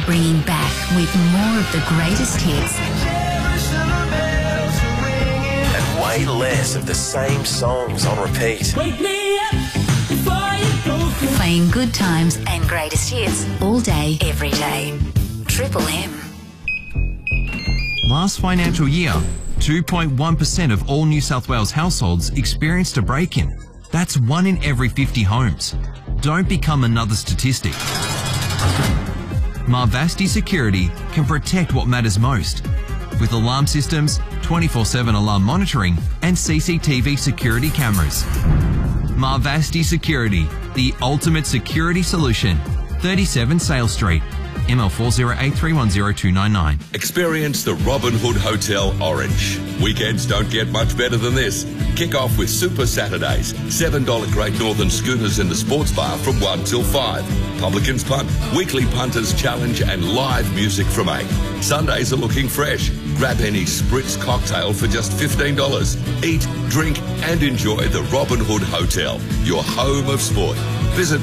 bringing back with more of the greatest hits and way less of the same songs on repeat. Wake me up before you go. playing good times and greatest hits all day, every day. Triple M. Last financial year, 2.1% of all New South Wales households experienced a break-in. That's 1 in every 50 homes. Don't become another statistic. Marvasti Security can protect what matters most. With alarm systems, 24/7 alarm monitoring and CCTV security cameras. Marvasti Security, the ultimate security solution. 37 Sale Street. ML4083102999. Experience the Robin Hood Hotel Orange. Weekends don't get much better than this. Kick off with Super Saturdays. $7 Great Northern Schooners in the sports bar from 1 till 5. Publicans Punt, weekly punters challenge and live music from 8. Sundays are looking fresh. Grab any Spritz cocktail for just $15. Eat, drink and enjoy the Robin Hood Hotel, your home of sport. Visit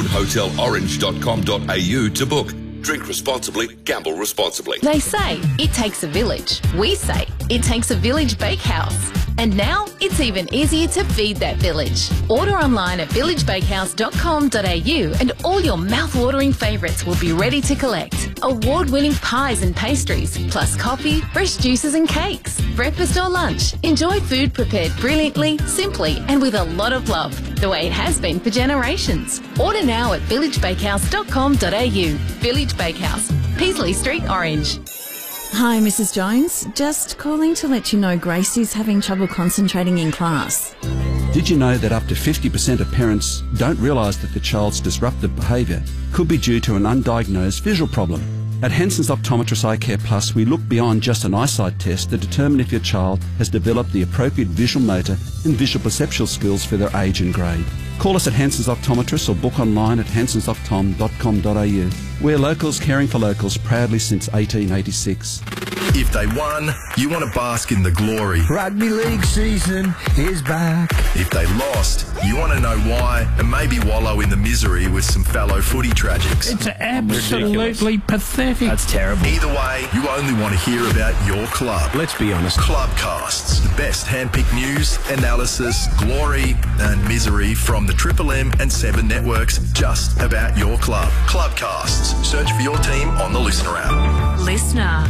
robinhoodhotelorange.com.au to book. Drink responsibly, gamble responsibly. They say it takes a village. We say it takes a village bakehouse. And now it's even easier to feed that village. Order online at villagebakehouse.com.au and all your mouth-watering favourites will be ready to collect. Award-winning pies and pastries, plus coffee, fresh juices and cakes. Breakfast or lunch. Enjoy food prepared brilliantly, simply and with a lot of love, the way it has been for generations. Order now at villagebakehouse.com.au. Village Bakehouse, Peasley Street, Orange. Hi, Mrs. Jones. Just calling to let you know Gracie's having trouble concentrating in class. Did you know that up to 50% of parents don't realise that the child's disruptive behaviour could be due to an undiagnosed visual problem? At Henson's Optometrist Eye Care Plus, we look beyond just an eyesight test to determine if your child has developed the appropriate visual motor and visual perceptual skills for their age and grade. Call us at Henson's Optometrist or book online at hensonsoptom.com.au. We're locals caring for locals proudly since 1886. If they won, you want to bask in the glory. Rugby league season is back. If they lost, you want to know why and maybe wallow in the misery with some fellow footy tragics. It's absolutely pathetic. That's terrible. Either way, you only want to hear about your club. Let's be honest. Clubcasts, the best handpicked news, analysis, glory and misery from the Triple M and 7 networks just about your club. Clubcasts. Search for your team on the Listener app. Listener.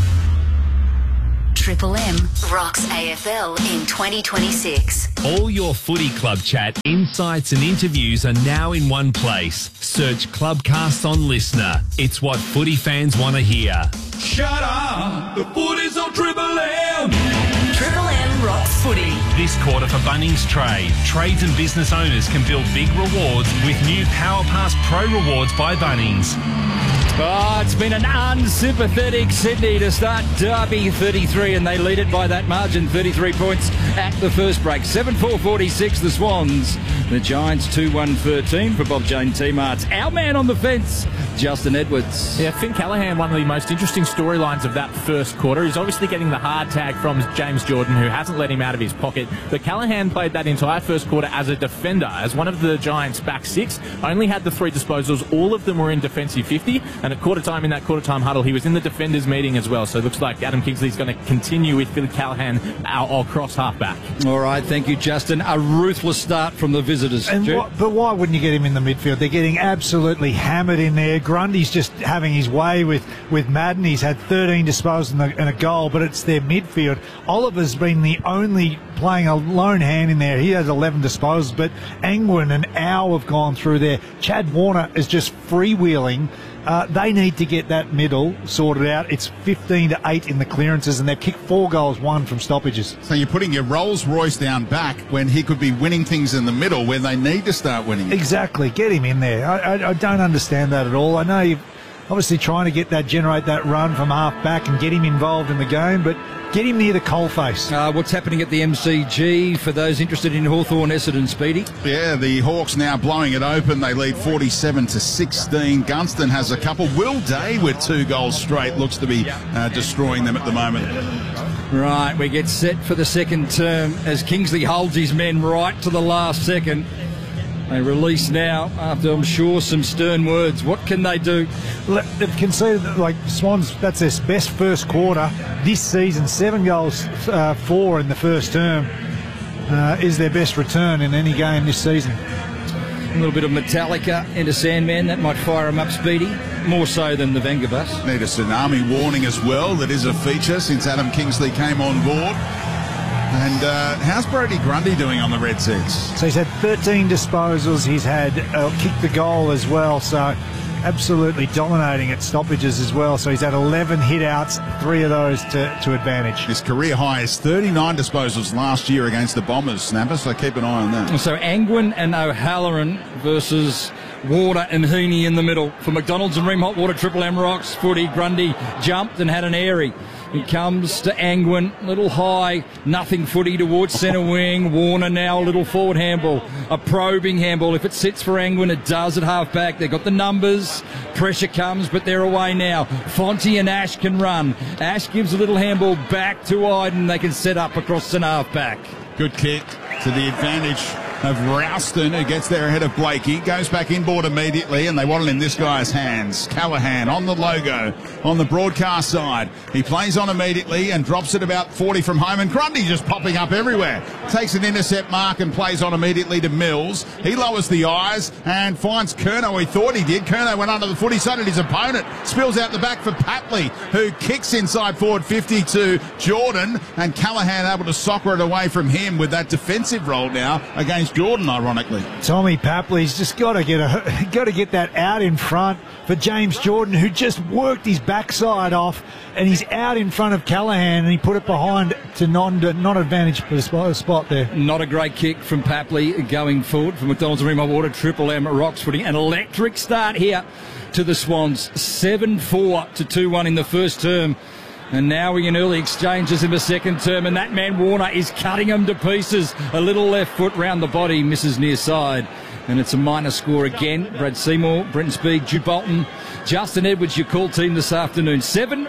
Triple M rocks AFL in 2026. All your footy club chat, insights and interviews are now in one place. Search Clubcasts on Listener. It's what footy fans want to hear. Shut up! The footy's on Triple M! Triple M rocks footy. This quarter for Bunnings Trade. Trades and business owners can build big rewards with new Power Pass Pro Rewards by Bunnings. Oh, it's been an unsympathetic Sydney to start Derby 33, and they lead it by that margin, 33 points at the first break. 7-4-46, the Swans. The Giants 2-1-13 for Bob Jane T-Marts. Our man on the fence, Justin Edwards. Yeah, Finn Callaghan, one of the most interesting storylines of that first quarter. He's obviously getting the hard tag from James Jordan, who hasn't let him out of his pocket. But Callaghan played that entire first quarter as a defender, as one of the Giants' back six. Only had the 3 disposals. All of them were in defensive 50. And at quarter time, in that quarter time huddle, he was in the defenders meeting as well. So it looks like Adam Kingsley's going to continue with Finn Callaghan, our cross halfback. All right, thank you, Justin. A ruthless start from the visitors. But why wouldn't you get him in the midfield? They're getting absolutely hammered in there. Grundy's just having his way with Madden. He's had 13 disposals and a goal, but it's their midfield. Oliver's been the only playing a lone hand in there. He has 11 disposals, but Angwin and Au have gone through there. Chad Warner is just freewheeling. They need to get that middle sorted out. It's 15-8 in the clearances, and they've kicked 4 goals, 1 from stoppages. So you're putting your Rolls Royce down back when he could be winning things in the middle where they need to start winning. Exactly. Get him in there. I don't understand that at all. I know you're obviously trying to generate that run from half back and get him involved in the game, but get him near the coalface. What's happening at the MCG for those interested in Hawthorn, Essendon, Speedy? Yeah, the Hawks now blowing it open. They lead 47-16. Gunston has a couple. Will Day with 2 goals straight looks to be destroying them at the moment. Right, we get set for the second term as Kingsley holds his men right to the last second. They release now after, I'm sure, some stern words. What can they do? They've conceded, like Swans, that's their best first quarter this season. 7 goals, 4 in the first term is their best return in any game this season. A little bit of Metallica into Sandman. That might fire him up, Speedy. More so than the Venga bus. Need a tsunami warning as well. That is a feature since Adam Kingsley came on board. And how's Brody Grundy doing on the Red Seats? So he's had 13 disposals. He's had kicked the goal as well. So absolutely dominating at stoppages as well. So he's had 11 hit-outs, 3 of those to advantage. His career high is 39 disposals last year against the Bombers, Snapper, so keep an eye on that. So Angwin and O'Halloran versus Warner and Heaney in the middle. For McDonald's and Ream Hot Water, Triple M Rocks footy. Grundy jumped and had an airy. He comes to Angwin, little high, nothing footy towards centre wing. Warner now a little forward handball, a probing handball. If it sits for Angwin, it does at half back. They've got the numbers. Pressure comes, but they're away now. Fonte and Ash can run. Ash gives a little handball back to Iden. They can set up across the half back. Good kick to the advantage of Ralston, who gets there ahead of Blakey, goes back inboard immediately, and they want it in this guy's hands. Callaghan on the logo, on the broadcast side. He plays on immediately and drops it about 40 from home, and Grundy just popping up everywhere. Takes an intercept mark and plays on immediately to Mills. He lowers the eyes and finds Curnow. He thought he did. Curnow went under the footy, so did his opponent. Spills out the back for Papley, who kicks inside forward 50 to Jordan, and Callaghan able to soccer it away from him with that defensive role now against Jordan, ironically. Tommy Papley's just got to get that out in front for James Jordan, who just worked his backside off, and he's out in front of Callaghan, and he put it behind to non-advantage spot there. Not a great kick from Papley going forward for McDonald's and Ream Hot Water, Triple M Rocks footy. An electric start here to the Swans. 7-4 to 2-1 in the first term. And now we're in early exchanges in the second term, and that man Warner is cutting them to pieces. A little left foot round the body, misses near side. And it's a minor score again. Brad Seymour, Brenton Speed, Jude Bolton, Justin Edwards, your call team this afternoon.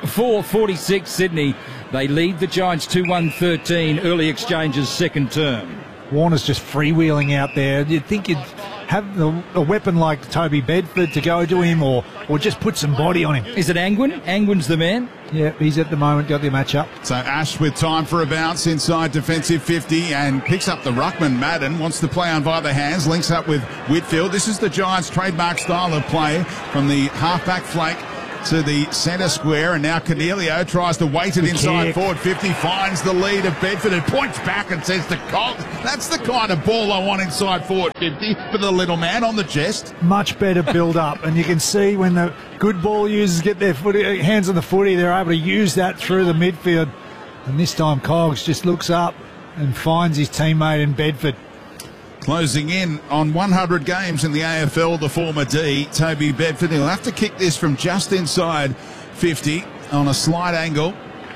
7-4-46 Sydney. They lead the Giants 2-1-13. Early exchanges, second term. Warner's just freewheeling out there. You'd think you'd have a weapon like Toby Bedford to go to him, or just put some body on him. Is it Angwin? Angwin's the man. Yeah, he's at the moment got the match up. So Ash with time for a bounce inside defensive 50 and picks up the ruckman. Madden wants to play on via the hands, links up with Whitfield. This is the Giants' trademark style of play from the half-back flank to the centre square, and now Cornelio tries to weight it inside forward 50, finds the lead of Bedford and points back and says to Cox, that's the kind of ball I want inside forward 50 for the little man on the chest. Much better build up, and you can see when the good ball users get their hands on the footy, they're able to use that through the midfield. And this time Cogs just looks up and finds his teammate in Bedford. Closing in on 100 games in the AFL, the former D, Toby Bedford. He'll have to kick this from just inside 50 on a slight angle.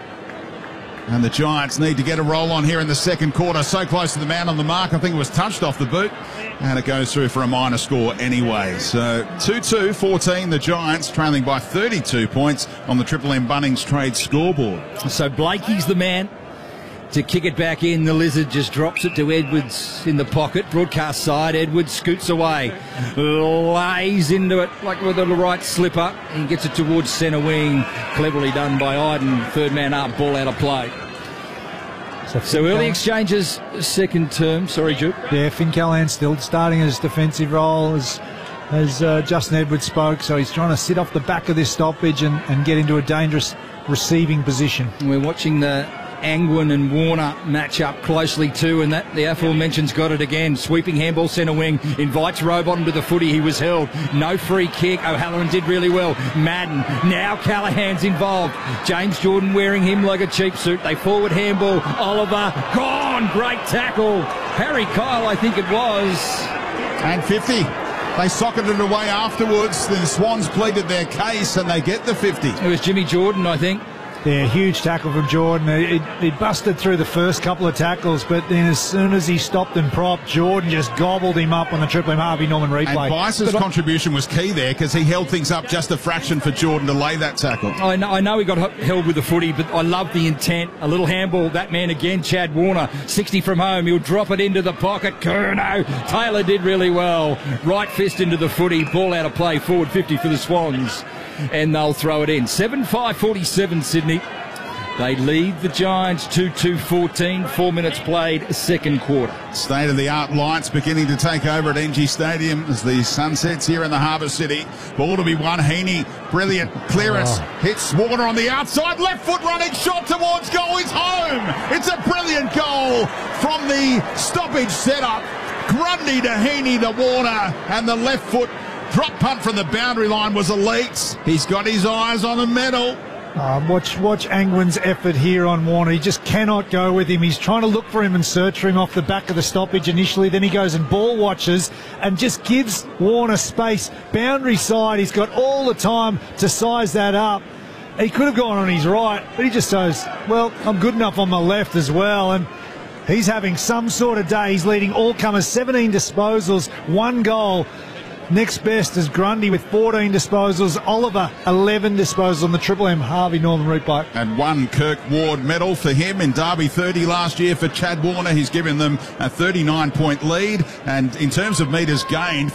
And the Giants need to get a roll on here in the second quarter. So close to the man on the mark. I think it was touched off the boot. And it goes through for a minor score anyway. So 2-2-14, the Giants trailing by 32 points on the Triple M Bunnings Trade scoreboard. So Blakey's the man to kick it back in. The Lizard just drops it to Edwards in the pocket. Broadcast side, Edwards scoots away, lays into it like with the right slipper. He gets it towards centre wing. Cleverly done by Iden. Third man up, ball out of play. So early exchanges, second term. Sorry, Jude. Yeah, Finn Callaghan still starting his defensive role as Justin Edwards spoke. So he's trying to sit off the back of this stoppage and get into a dangerous receiving position. We're watching the Angwin and Warner match up closely too, and that the aforementioned's got it again. Sweeping handball centre wing, invites Rowbottom to the footy. He was held. No free kick. O'Halloran did really well. Madden. Now Callaghan's involved. James Jordan wearing him like a cheap suit. They forward handball. Oliver gone. Great tackle. Harry Kyle, I think it was. And 50. They socketed it away afterwards. The Swans pleaded their case and they get the 50. It was Jimmy Jordan, I think. Yeah, huge tackle from Jordan. He busted through the first couple of tackles, but then as soon as he stopped and propped, Jordan just gobbled him up on the Triple M Harvey Norman replay. And Bice's contribution was key there because he held things up just a fraction for Jordan to lay that tackle. I know he got held with the footy, but I love the intent. A little handball. That man again, Chad Warner, 60 from home. He'll drop it into the pocket. Curnow. Taylor did really well. Right fist into the footy. Ball out of play. Forward 50 for the Swans. And they'll throw it in. 7-5-47 Sydney. They lead the Giants 2-2-14. 4 minutes played, second quarter. State-of-the-art lights beginning to take over at NG Stadium as the sun sets here in the Harbour City. Ball to be won. Heaney, brilliant clearance. Hits Warner on the outside. Left foot running shot towards goal. It's home. It's a brilliant goal from the stoppage setup. Grundy to Heaney to Warner, and the left foot drop punt from the boundary line was elite. He's got his eyes on the medal. Watch Angwin's effort here on Warner. He just cannot go with him. He's trying to look for him and search for him off the back of the stoppage initially. Then he goes and ball watches and just gives Warner space. Boundary side, he's got all the time to size that up. He could have gone on his right, but he just goes, well, I'm good enough on my left as well. And he's having some sort of day. He's leading all comers, 17 disposals, 1 goal. Next best is Grundy with 14 disposals. Oliver, 11 disposals on the Triple M Harvey Norman route bike. And 1 Kirk Ward medal for him in Derby 30 last year for Chad Warner. He's given them a 39-point lead. And in terms of metres gained,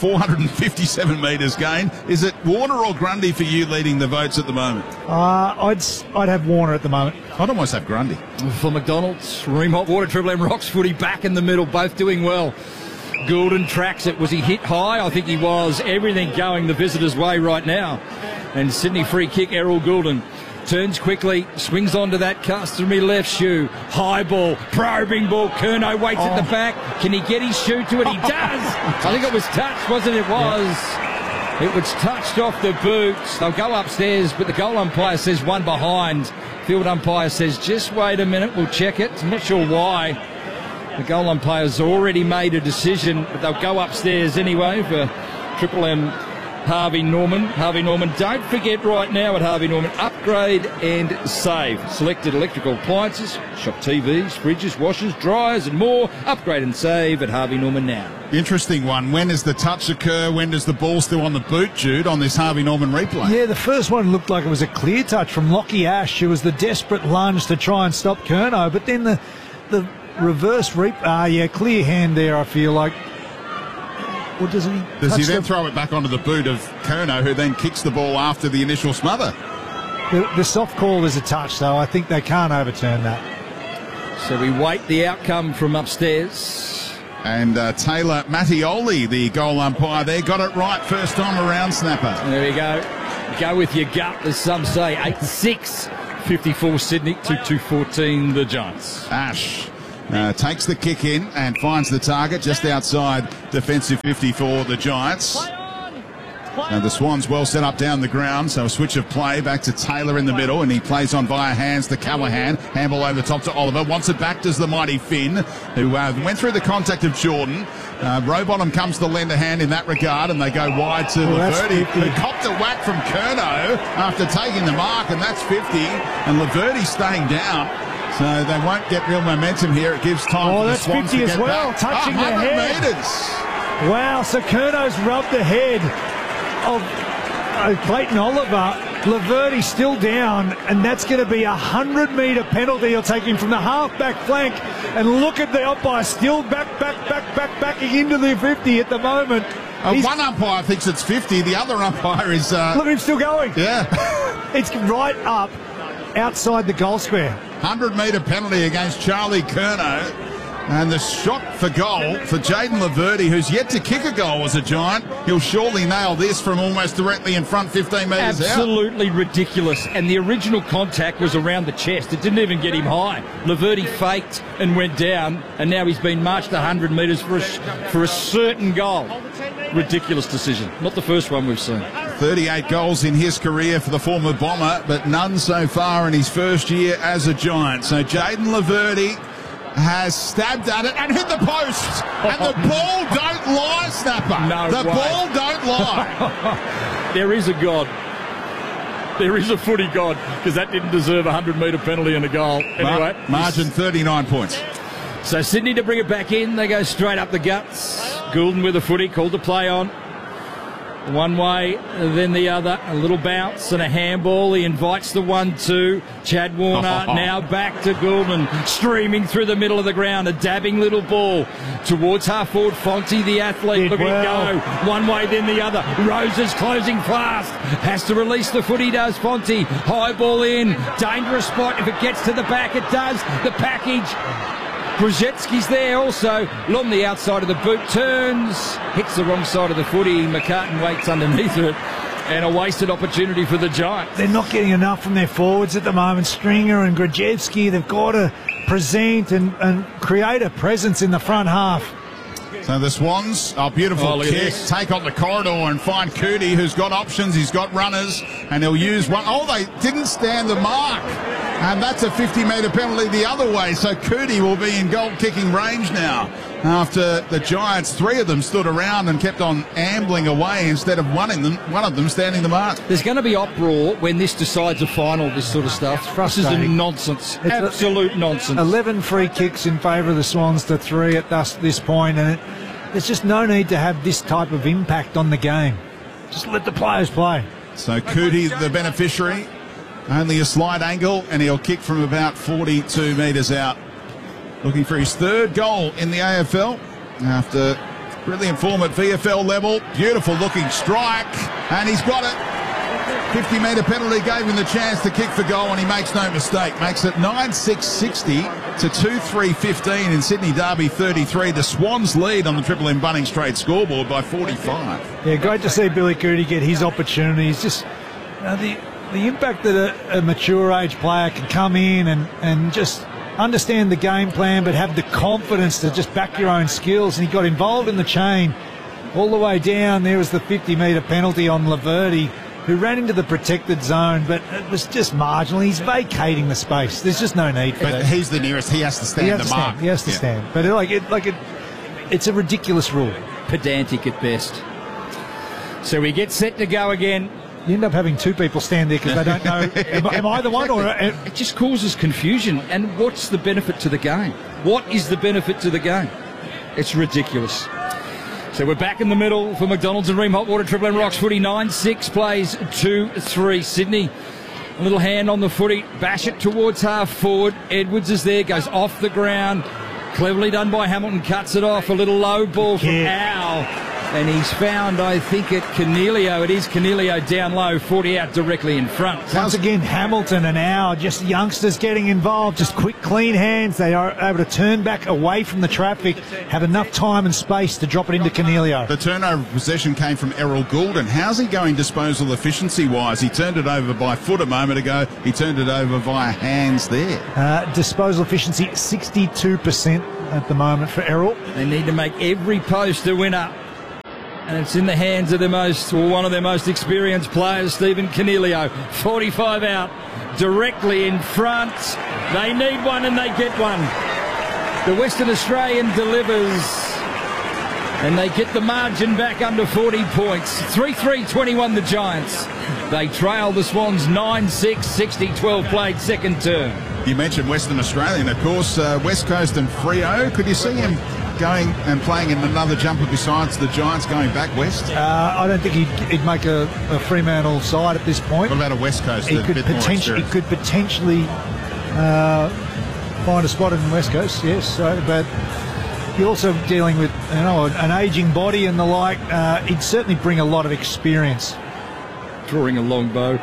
457 metres gained. Is it Warner or Grundy for you leading the votes at the moment? I'd have Warner at the moment. I'd almost have Grundy. For McDonald's, Ream Hot Water, Triple M Rocks footy back in the middle, both doing well. Goulden tracks it. Was he hit high? I think he was. Everything going the visitors' way right now. And Sydney free kick, Errol Goulden turns quickly, swings onto that customary left shoe. High ball, probing ball. Curnow waits at the back. Can he get his shoe to it? He does. I think it was touched, wasn't it? It was. Yeah. It was touched off the boots. They'll go upstairs, but the goal umpire says one behind. Field umpire says, just wait a minute, we'll check it. I'm not sure why. The goal umpire's already made a decision, but they'll go upstairs anyway for Triple M Harvey Norman. Harvey Norman, don't forget right now at Harvey Norman, upgrade and save. Selected electrical appliances, shop TVs, fridges, washers, dryers and more. Upgrade and save at Harvey Norman now. Interesting one. When does the touch occur? When does the ball still on the boot, Jude, on this Harvey Norman replay? Yeah, the first one looked like it was a clear touch from Lockie Ash. It was the desperate lunge to try and stop Curnow, but then the reverse clear hand there, I feel like. Or does he then throw it back onto the boot of Curnow, who then kicks the ball after the initial smother? The soft call is a touch, though. I think they can't overturn that. So we wait the outcome from upstairs. And Taylor Mattioli, the goal umpire there, got it right first time around, Snapper. There we go. Go with your gut, as some say. 8-6, 54 Sydney, 2-2-14 the Giants. Ash takes the kick in and finds the target just outside defensive 50 for the Giants. And the Swans well set up down the ground, so a switch of play back to Taylor in the middle, and he plays on via hands to Callahan. Handball over the top to Oliver. Wants it back, does the mighty Finn, who went through the contact of Jordan. Rowbottom comes to lend a hand in that regard, and they go wide to Laverty, who copped a whack from Curnow after taking the mark, and that's 50. And Laverty staying down. So they won't get real momentum here. It gives time for the Swans to get back. Oh, that's 50 as well, touching the head. Metres. Wow, so Curnow's rubbed the head of Clayton Oliver. Laverty still down, and that's going to be a 100-metre penalty. He'll take him from the half-back flank, and look at the umpire still backing into the 50 at the moment. One umpire thinks it's 50, the other umpire is... Look at him still going. Yeah. It's right up outside the goal square. 100-metre penalty against Charlie Curnow. And the shot for goal for Jayden Laverty, who's yet to kick a goal as a Giant. He'll surely nail this from almost directly in front, 15 metres out. Absolutely ridiculous. And the original contact was around the chest. It didn't even get him high. Laverty faked and went down, and now he's been marched 100 metres for a certain goal. Ridiculous decision. Not the first one we've seen. 38 goals in his career for the former Bomber, but none so far in his first year as a Giant. So Jayden Laverty has stabbed at it and hit the post. And the ball don't lie, Snapper. No the way. ball don't lie. There is a God. there is a footy god, because that didn't deserve a 100-metre penalty and a goal. Anyway, margin 39 points. So Sydney to bring it back in. They go straight up the guts. Goulden with a footy, called to play on. One way, then the other. A little bounce and a handball. He invites the 1-2. Chad Warner now back to Goulden, streaming through the middle of the ground. A dabbing little ball towards half forward. Fonte, the athlete, look at go. One way, then the other. Roses closing fast. Has to release the footy, does Fonte. High ball in. Dangerous spot. If it gets to the back, it does. The package. Brzezinski's there also, along the outside of the boot, turns, hits the wrong side of the footy. McCartan waits underneath it, and a wasted opportunity for the Giants. They're not getting enough from their forwards at the moment. Stringer and Grajewski, they've got to present and create a presence in the front half. So the Swans, beautiful kick, take on the corridor and find Cootie, who's got options, he's got runners, and he'll use one. Oh, they didn't stand the mark. And that's a 50-metre penalty the other way, so Cootie will be in goal-kicking range now. After the Giants, 3 of them stood around and kept on ambling away instead of one of them standing the mark. There's going to be uproar when this decides a final, this sort of stuff. This is nonsense. It's absolute nonsense. 11 free kicks in favour of the Swans to 3 at this point, and there's just no need to have this type of impact on the game. Just let the players play. So Cootie, the beneficiary. Only a slight angle, and he'll kick from about 42 metres out. Looking for his 3rd goal in the AFL after brilliant form at VFL level. Beautiful looking strike, and he's got it. 50-metre penalty gave him the chance to kick for goal, and he makes no mistake. Makes it 9-6-60 to 2-3-15 in Sydney Derby 33. The Swans lead on the Triple M Bunnings Trade scoreboard by 45. Yeah, great to see Billy Cootie get his opportunities. Just the impact that a mature age player can come in and just understand the game plan, but have the confidence to just back your own skills. And he got involved in the chain all the way down. There was the 50-metre penalty on Laverty, who ran into the protected zone, but it was just marginal. He's vacating the space. There's just no need for that. But he's the nearest. He has to stand the mark. He has to stand. But it's a ridiculous rule. Pedantic at best. So we get set to go again. You end up having 2 people stand there because they don't know, am I the one? Or it just causes confusion. And what's the benefit to the game? What is the benefit to the game? It's ridiculous. So we're back in the middle for McDonald's and Ream Hot Water Triple M Rocks footy. 9-6 plays 2-3. Sydney, a little hand on the footy. Bash it towards half forward. Edwards is there, goes off the ground. Cleverly done by Hamilton, cuts it off. A little low ball from Al. And he's found, I think, at Canelio. It is Canelio down low, 40 out directly in front. Once again, Hamilton and Al, just youngsters getting involved, just quick, clean hands. They are able to turn back away from the traffic, have enough time and space to drop it into Canelio. The turnover possession came from Errol Goulden. How's he going disposal efficiency-wise? He turned it over by foot a moment ago. He turned it over via hands there. Disposal efficiency, 62% at the moment for Errol. They need to make every post a winner. And it's in the hands of one of their most experienced players, Stephen Canelio. 45 out, directly in front. They need one and they get one. The Western Australian delivers. And they get the margin back under 40 points. 3-3-21 the Giants. They trail the Swans 9-6, 60-12 played second term. You mentioned Western Australian, of course, West Coast and Freo. Could you see him going and playing in another jumper besides the Giants going back west? I don't think he'd make a Fremantle side at this point. What about a West Coast? He could potentially find a spot in the West Coast, yes. But you're also dealing with an ageing body and the like. He'd certainly bring a lot of experience. Drawing a long bow.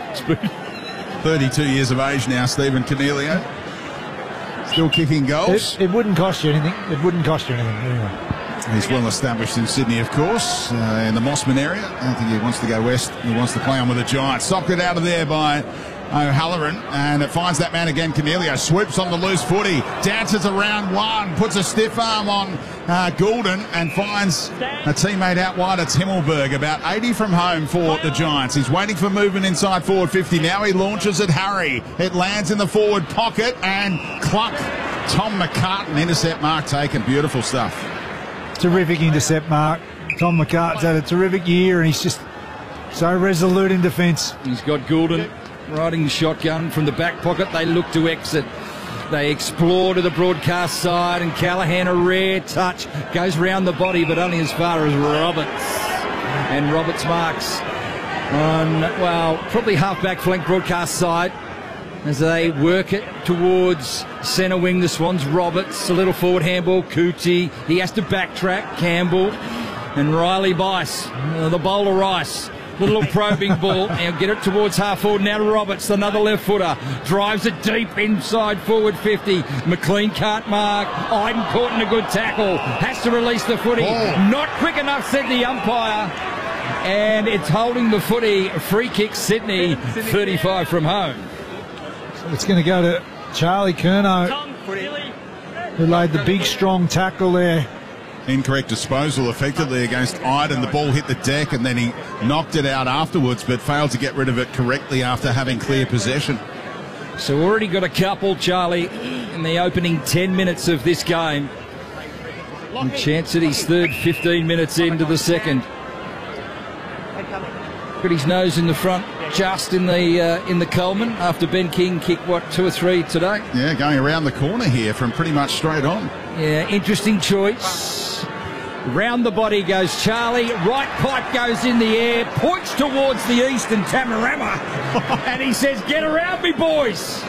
32 years of age now, Stephen Canelio. Still kicking goals. It wouldn't cost you anything. It wouldn't cost you anything anyway. He's well established in Sydney, of course, in the Mossman area. I don't think he wants to go west. He wants to play on with the Giants. Socked it out of there by O'Halloran, and it finds that man again. Canelio swoops on the loose footy, dances around one, puts a stiff arm on Goulden, and finds a teammate out wide. It's Himmelberg, about 80 from home for the Giants. He's waiting for movement inside forward 50. Now he launches at Harry. It lands in the forward pocket, and cluck. Tom McCartan, intercept mark taken. Beautiful stuff. Terrific intercept mark. Tom McCartan's had a terrific year, and he's just so resolute in defence. He's got Goulden riding shotgun from the back pocket. They look to exit. They explore to the broadcast side, and Callaghan, a rare touch, goes round the body, but only as far as Roberts. And Roberts marks on, well, probably half-back flank broadcast side as they work it towards centre wing. The Swans, Roberts, a little forward handball. Cootie, he has to backtrack. Campbell and Riley Bice, the bowler Rice. Little probing ball, and get it towards half forward. Now to Roberts, another left footer. Drives it deep inside forward 50. McLean can't mark. Iden caught in a good tackle. Has to release the footy. Not quick enough, said the umpire. And it's holding the footy. Free kick, Sydney, 35 from home. So it's going to go to Charlie Curnow, who laid the big, strong tackle there. Incorrect disposal effectively against Iden. The ball hit the deck and then he knocked it out afterwards, but failed to get rid of it correctly after having clear possession. So already got a couple, Charlie, in the opening 10 minutes of this game. And chance at his third 15 minutes into the second. Got his nose in the front, just in the Coleman after Ben King kicked, 2 or 3 today? Yeah, going around the corner here from pretty much straight on. Yeah, interesting choice. Round the body goes Charlie. Right pipe goes in the air, points towards the east and Tamarama. And he says, get around me, boys.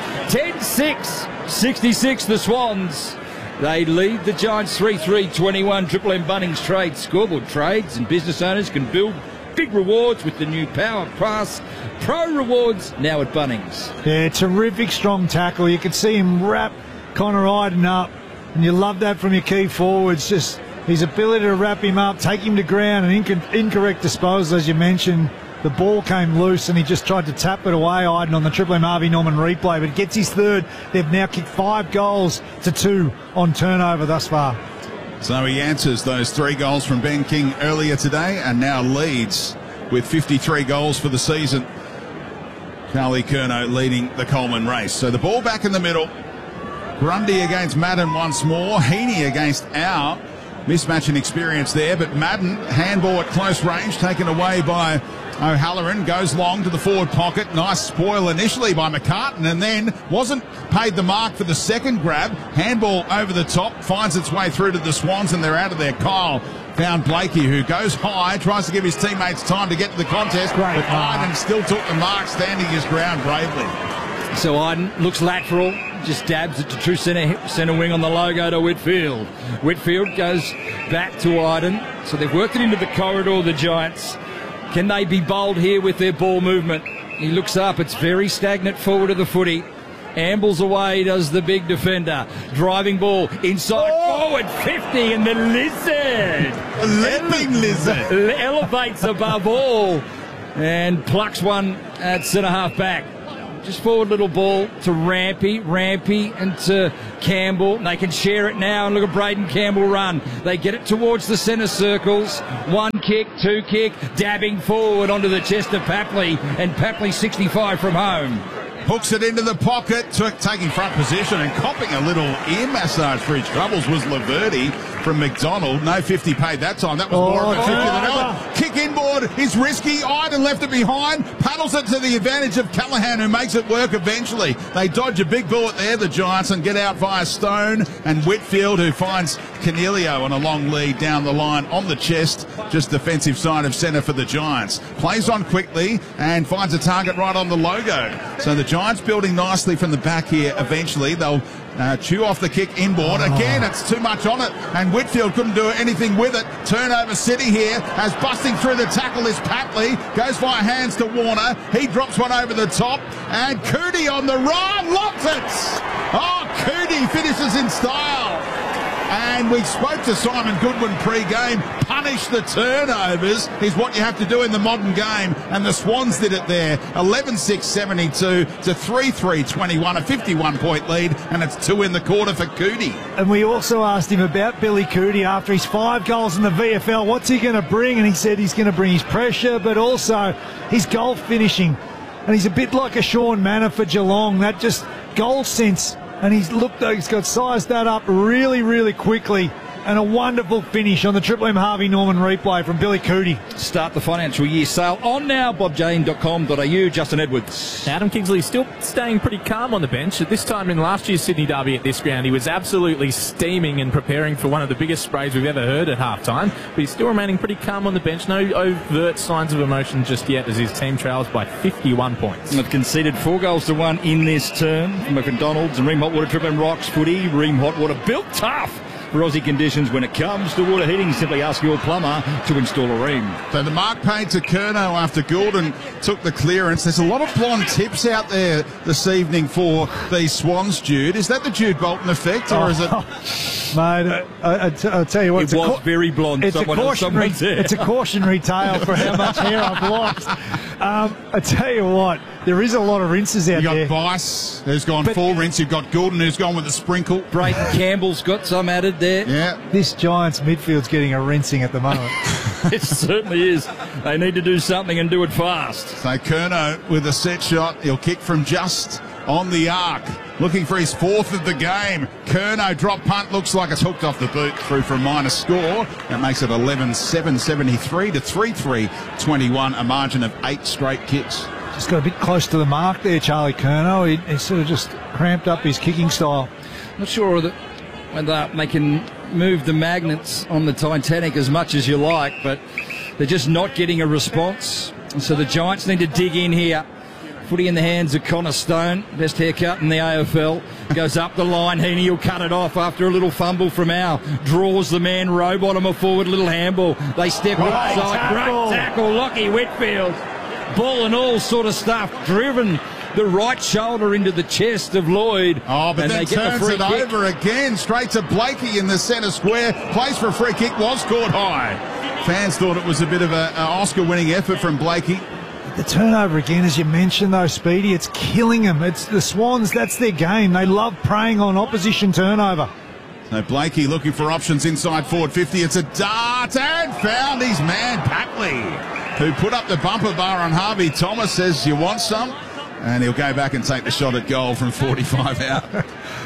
10-6, 66 the Swans. They lead the Giants 3-3-21. Triple M Bunnings Trade scoreboard. Trades and business owners can build big rewards with the new Power Pass Pro Rewards now at Bunnings. Yeah, terrific strong tackle. You could see him wrap Connor Iden up, and you love that from your key forwards. Just his ability to wrap him up, take him to ground, and incorrect disposal, as you mentioned. The ball came loose and he just tried to tap it away, Iden, on the Triple M Harvey Norman replay, but gets his third. They've now kicked 5 goals to 2 on turnover thus far. So he answers those 3 goals from Ben King earlier today and now leads with 53 goals for the season. Charlie Curnow leading the Coleman race. So the ball back in the middle. Grundy against Madden once more. Heaney against Au. Mismatch and experience there, but Madden, handball at close range, taken away by O'Halloran, goes long to the forward pocket. Nice spoil initially by McCartan, and then wasn't paid the mark for the second grab. Handball over the top, finds its way through to the Swans, and they're out of there. Kyle found Blakey, who goes high, tries to give his teammates time to get to the contest, but Iden still took the mark, standing his ground bravely. So Iden looks lateral, just dabs it to true centre wing on the logo to Whitfield. Whitfield goes back to Iden. So they've worked it into the corridor, the Giants. Can they be bold here with their ball movement? He looks up, it's very stagnant forward of the footy. Ambles away, does the big defender. Driving ball inside forward 50, and the Lizard. A leaping Lizard. Elevates above all and plucks one at centre half back. Just forward little ball to Rampy and to Campbell. They can share it now, and look at Braden Campbell run. They get it towards the centre circles. 1 kick, 2 kick, dabbing forward onto the chest of Papley, and Papley 65 from home. Hooks it into the pocket, taking front position and copping a little ear massage for his troubles was Laverty from McDonald. No 50 paid that time. That was more of a kick than another. Kick inboard is risky. Iden left it behind. Paddles it to the advantage of Callaghan, who makes it work eventually. They dodge a big bullet there, the Giants, and get out via Stone and Whitfield, who finds Cornelio on a long lead down the line on the chest, just defensive side of centre for the Giants. Plays on quickly and finds a target right on the logo. So the Giants building nicely from the back here. Eventually they'll chew off the kick inboard. Again, it's too much on it, and Whitfield couldn't do anything with it. Turnover City here, as busting through the tackle is Papley. Goes via hands to Warner. He drops one over the top, and Cootie on the run, locks it! Oh, Cootie finishes in style. And we spoke to Simon Goodwin pre-game. Punish the turnovers is what you have to do in the modern game. And the Swans did it there. 11-6-72 to 3-3-21, a 51-point lead. And it's 2 in the quarter for Cootie. And we also asked him about Billy Cootie after his 5 goals in the VFL. What's he going to bring? And he said he's going to bring his pressure, but also his goal finishing. And he's a bit like a Sean Manor for Geelong. That just goal sense. And he's got sized that up really, really quickly. and a wonderful finish on the Triple M Harvey Norman replay from Billy Cootie. Start the financial year sale on now, bobjane.com.au. Justin Edwards. Adam Kingsley still staying pretty calm on the bench. At this time in last year's Sydney Derby at this ground, he was absolutely steaming and preparing for one of the biggest sprays we've ever heard at halftime. But he's still remaining pretty calm on the bench. No overt signs of emotion just yet as his team trails by 51 points. They've conceded 4 goals to 1 in this term from McDonald's and Ream Hot Water Triple M Rocks footy. Ream Hot Water built tough for Aussie conditions. When it comes to water heating, simply ask your plumber to install a Ream. So the mark paid to Curnow after Gordon took the clearance. There's a lot of blonde tips out there this evening for these Swans, Jude. Is that the Jude Bolton effect, or is it... Mate, I'll tell you what. It was very blonde. It's a cautionary tale for how much hair I've lost. I tell you what, there is a lot of rinses out there. You've got Bice, who's gone full rinse. You've got Gordon, who's gone with a sprinkle. Brayden Campbell's got some added there. Yeah. This Giants midfield's getting a rinsing at the moment. It certainly is. They need to do something and do it fast. So Curnow with a set shot. He'll kick from just on the arc. Looking for his 4th of the game. Curnow drop punt, looks like it's hooked off the boot, through for a minor score. That makes it 11-7, 73 to 3-3-21, a margin of 8 straight kicks. Just got a bit close to the mark there, Charlie Curnow. He sort of just cramped up his kicking style. Not sure whether they can move the magnets on the Titanic as much as you like, but they're just not getting a response. And so the Giants need to dig in here. Footy in the hands of Connor Stone, best haircut in the AFL. Goes up the line, Heaney will cut it off after a little fumble from Al. Draws the man, Rowbottom forward, little handball. They step inside, great tackle, Lockie Whitfield. Ball and all sort of stuff, driven the right shoulder into the chest of Lloyd. Oh, but then turns it over again, straight to Blakey in the centre square. Place for a free kick, was caught high. Fans thought it was a bit of an Oscar-winning effort from Blakey. The turnover again, as you mentioned, though, Speedy, it's killing them. It's the Swans, that's their game. They love preying on opposition turnover. So Blakey looking for options inside forward 50. It's a dart and found his man, Papley, who put up the bumper bar on Harvey Thomas, says, you want some? And he'll go back and take the shot at goal from 45 out.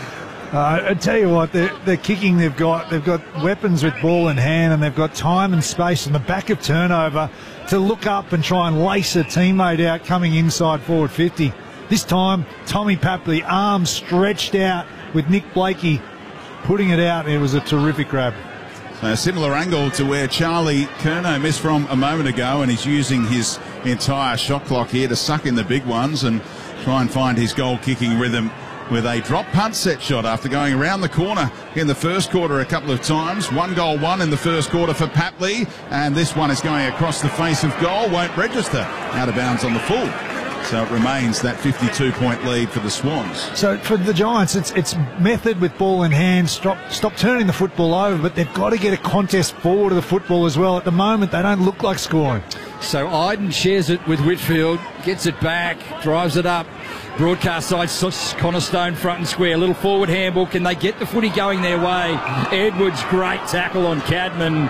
I tell you what, they're kicking. They've got weapons with ball in hand, and they've got time and space in the back of turnover to look up and try and lace a teammate out coming inside forward 50. This time, Tommy Papley, arms stretched out with Nick Blakey putting it out. It was a terrific grab. So a similar angle to where Charlie Curnow missed from a moment ago, and he's using his entire shot clock here to suck in the big ones and try and find his goal-kicking rhythm with a drop punt set shot after going around the corner in the first quarter a couple of times. 1 goal, 1 in the first quarter for Papley, and this one is going across the face of goal, won't register, out of bounds on the full. So it remains that 52-point lead for the Swans. So for the Giants, it's method with ball in hand, stop turning the football over, but they've got to get a contest forward of the football as well. At the moment, they don't look like scoring. So Iden shares it with Whitfield, gets it back, drives it up. Broadcast side, Connor Stone front and square. Little forward handball. Can they get the footy going their way? Edwards, great tackle on Cadman.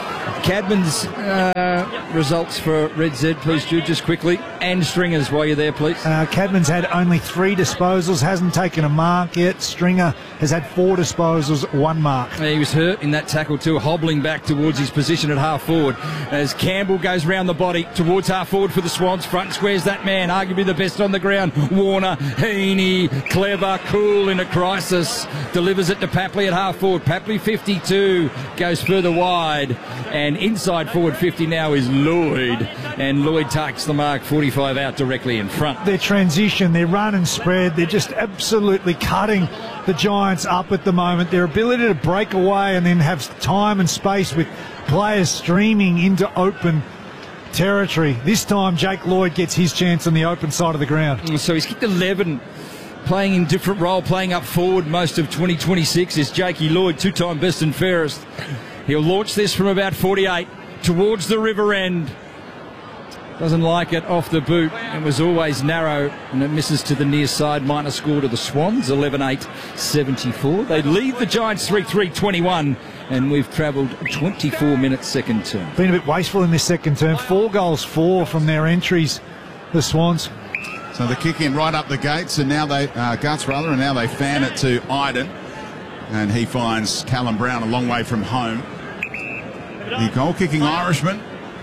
Cadman's results for Red Z, please, Jude, just quickly. And Stringer's while you're there, please. Cadman's had only 3 disposals, hasn't taken a mark yet. Stringer has had 4 disposals, 1 mark. He was hurt in that tackle too, hobbling back towards his position at half forward. As Campbell goes round the body towards half forward for the Swans. Front and squares that man, arguably the best on the ground. Warner, Heaney, clever, cool in a crisis. Delivers it to Papley at half forward. Papley 52, goes further wide. And inside forward 50 now is Lloyd. And Lloyd takes the mark, 45 out directly in front. Their transition, their run and spread, they're just absolutely cutting the Giants up at the moment. Their ability to break away and then have time and space with players streaming into open territory. This time Jake Lloyd gets his chance on the open side of the ground. So he's kicked 11, playing in different role, playing up forward most of 2026 is Jakey Lloyd, 2-time best and fairest. He'll launch this from about 48 towards the river end. Doesn't like it off the boot. It was always narrow, and it misses to the near side. Minor score to the Swans, 11-8-74. They lead the Giants 3-3-21, and we've travelled 24 minutes second term. Been a bit wasteful in this second term. 4 goals, 4 from their entries, the Swans. So the kick in right up the gates, and now they guts rather, and now they fan it to Iden. And he finds Callum Brown a long way from home. The goal-kicking Irishman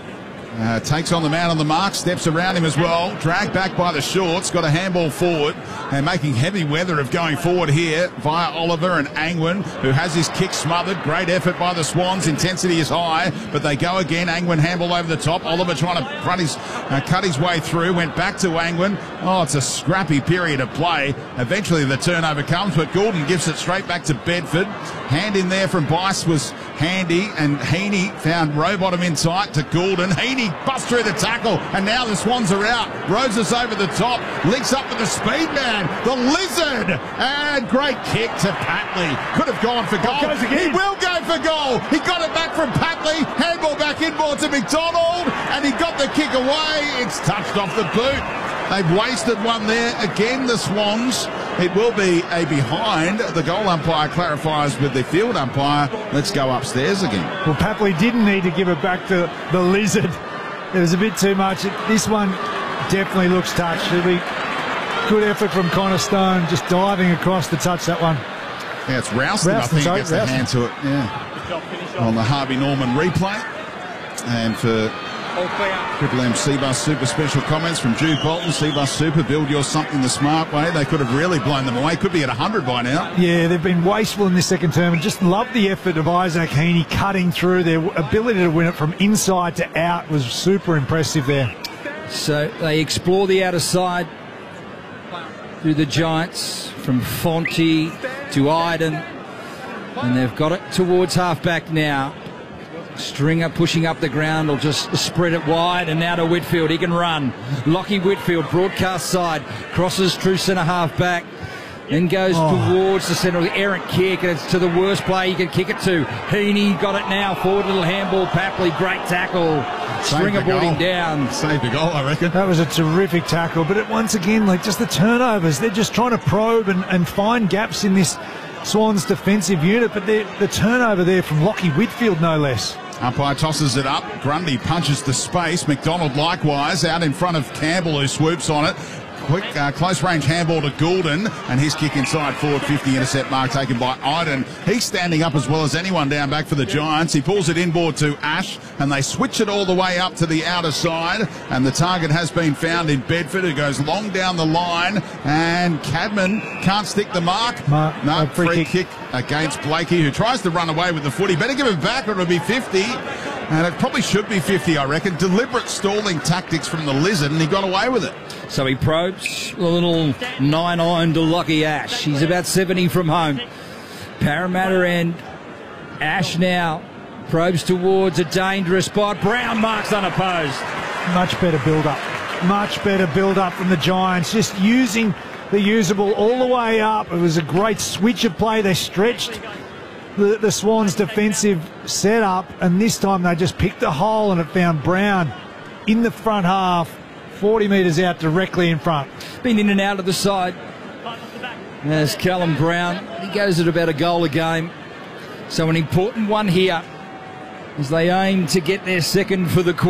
takes on the man on the mark, steps around him as well, dragged back by the shorts, got a handball forward, and making heavy weather of going forward here via Oliver and Angwin, who has his kick smothered. Great effort by the Swans, intensity is high, but they go again. Angwin handball over the top, Oliver trying to cut his way through, went back to Angwin. Oh, it's a scrappy period of play. Eventually the turnover comes, but Goulden gives it straight back to Bedford. Hand in there from Bice was handy, and Heaney found Rowbottom in tight to Goulden. Heaney busts through the tackle, and now the Swans are out. Roses over the top, links up with the speed man, the Lizard, and great kick to Patley. Could have gone for goal. He will go for goal. He got it back from Patley, handball back inboard to McDonald, and he got the kick away. It's touched off the boot. They've wasted one there. Again, the Swans. It will be a behind. The goal umpire clarifies with the field umpire. Let's go upstairs again. Well, Papley didn't need to give it back to the Lizard. It was a bit too much. This one definitely looks touched. It'll be good effort from Connor Stone, just diving across to touch that one. Yeah, it's Rouston, I think, gets the hand to it. Yeah. On the Harvey Norman replay. And for Triple M Cbus Super special comments from Jude Bolton. Cbus Super, build your something the smart way. They could have really blown them away. Could be at 100 by now. Yeah, they've been wasteful in this second term, and just love the effort of Isaac Heaney cutting through. Their ability to win it from inside to out was super impressive there. So they explore the outer side through the Giants from Fonte to Iden, and they've got it towards half-back now. Stringer pushing up the ground will just spread it wide, and now to Whitfield. He can run. Lockie Whitfield, broadcast side, crosses true centre half back, then goes towards the centre. Errant kick, and it's to the worst play he can kick it to. Heaney got it now. Forward little handball. Papley, great tackle. Stringer brought him down. Saved the goal, I reckon. That was a terrific tackle, but once again, like just the turnovers, they're just trying to probe and find gaps in this Swans defensive unit, but the turnover there from Lockie Whitfield, no less. Umpire tosses it up. Grundy punches the space. McDonald likewise out in front of Campbell, who swoops on it. Quick close-range handball to Goulden, and his kick inside forward 50, intercept mark taken by Iden. He's standing up as well as anyone down back for the Giants. He pulls it inboard to Ash, and they switch it all the way up to the outer side, and the target has been found in Bedford, who goes long down the line, and Cadman can't stick the mark. No, free kick against Blakey, who tries to run away with the footy. Better give it back or it'll be 50. And it probably should be 50, I reckon. Deliberate stalling tactics from the Lizard, and he got away with it. So he probes a little 9-iron to Lockie Ash. He's about 70 from home. Parramatta end. Ash now probes towards a dangerous spot. Brown marks unopposed. Much better build-up. Much better build-up from the Giants. Just using the usable all the way up. It was a great switch of play. They stretched the Swans' defensive setup, and this time they just picked a hole, and it found Brown in the front half, 40 metres out directly in front. Been in and out of the side. There's Callum Brown. He goes at about a goal a game. So an important one here as they aim to get their second for the quarter.